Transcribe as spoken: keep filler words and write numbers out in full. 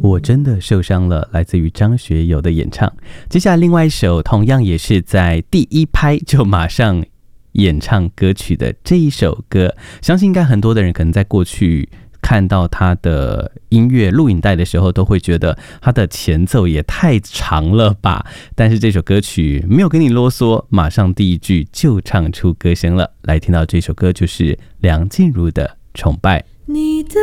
我真的受伤了，来自于张学友的演唱。接下来另外一首同样也是在第一拍就马上演唱歌曲的这一首歌，相信应该很多的人可能在过去看到他的音乐录影带的时候都会觉得他的前奏也太长了吧，但是这首歌曲没有跟你啰嗦，马上第一句就唱出歌声了。来听到这首歌就是梁静茹的《崇拜》。 你的